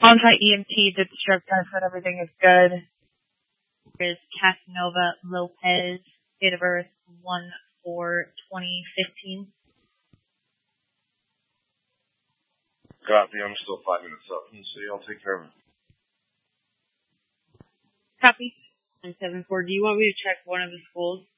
On-site EMT did the drug test, said everything is good. There's Casanova Lopez, date of birth 1/4/2015. Copy. I'm still 5 minutes up from the city. I'll take care of it. Copy. 974. Do you want me to check one of the schools?